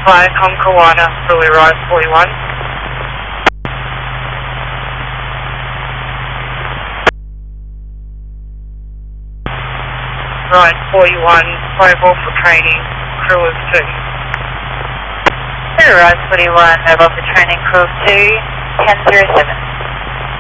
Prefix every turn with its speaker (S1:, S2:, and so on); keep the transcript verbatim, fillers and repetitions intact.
S1: flight Hong Kawana, fully rise forty-one. Ride forty-one, mobile for training, crew of two.
S2: Rise forty-one, mobile for training, crew of two, ten zero seven.